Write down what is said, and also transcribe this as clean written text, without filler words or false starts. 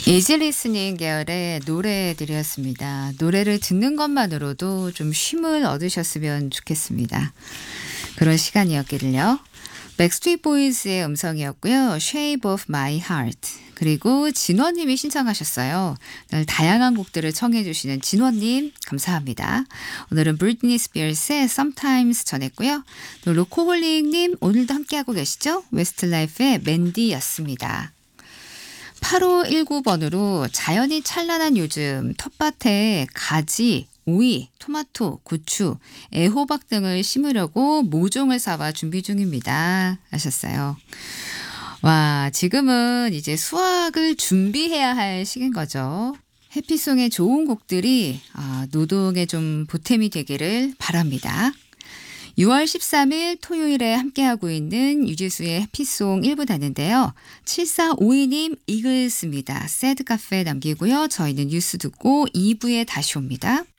이지 리스닝 계열의 노래들이었습니다. 노래를 듣는 것만으로도 좀 쉼을 얻으셨으면 좋겠습니다. 그런 시간이었기를요. 백스트리트 보이즈의 음성이었고요. Shape of My Heart. 그리고 진원님이 신청하셨어요. 오늘 다양한 곡들을 청해 주시는 진원님 감사합니다. 오늘은 브리트니 스피어스의 Sometimes 전했고요. 또 로코홀릭님 오늘도 함께하고 계시죠? 웨스트라이프의 맨디였습니다. 8519번으로 자연이 찬란한 요즘 텃밭에 가지, 오이, 토마토, 고추, 애호박 등을 심으려고 모종을 사와 준비 중입니다. 하셨어요. 와, 지금은 이제 수확을 준비해야 할 시기인 거죠. 해피송의 좋은 곡들이 노동에 좀 보탬이 되기를 바랍니다. 6월 13일 토요일에 함께하고 있는 유지수의 해피송 1부 다는데요. 7452님 이글스입니다. 새드 카페 남기고요. 저희는 뉴스 듣고 2부에 다시 옵니다.